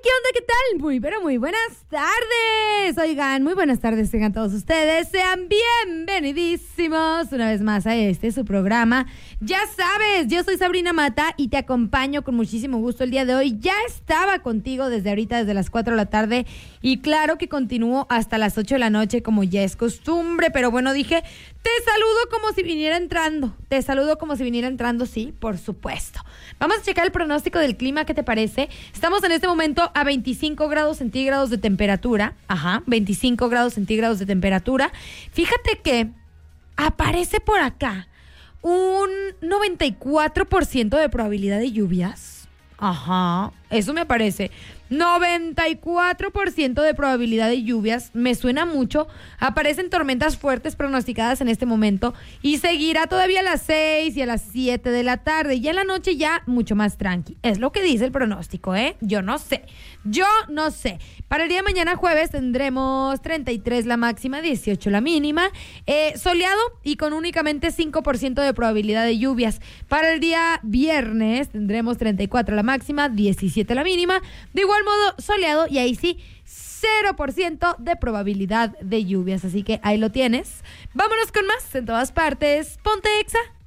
¿Qué onda? ¿Qué tal? Pero muy buenas tardes. Oigan, muy buenas tardes tengan todos ustedes. Sean bienvenidísimos una vez más a su programa. Ya sabes, yo soy Sabrina Mata y te acompaño con muchísimo gusto el día de hoy. Ya estaba contigo desde ahorita, desde las 4 de la tarde, y claro que continúo hasta las 8 de la noche como ya es costumbre, pero bueno, dije, te saludo como si viniera entrando. Te saludo como si viniera entrando, sí, por supuesto. Vamos a checar el pronóstico del clima, ¿qué te parece? Estamos en este momento a 25 grados centígrados de temperatura. 25 grados centígrados de temperatura. Fíjate que aparece por acá un 94% de probabilidad de lluvias. Eso me aparece. 94% de probabilidad de lluvias, me suena mucho. Aparecen tormentas fuertes pronosticadas en este momento y seguirá todavía a las 6 y a las 7 de la tarde. Y en la noche ya mucho más tranqui. Es lo que dice el pronóstico, ¿eh? Yo no sé. Para el día de mañana jueves tendremos 33 la máxima, 18 la mínima. Soleado y con únicamente 5% de probabilidad de lluvias. Para el día viernes tendremos 34 la máxima, 17 la mínima. De igual modo soleado y ahí sí 0% de probabilidad de lluvias, así que ahí lo tienes. Vámonos con más en todas partes. Ponte Exa.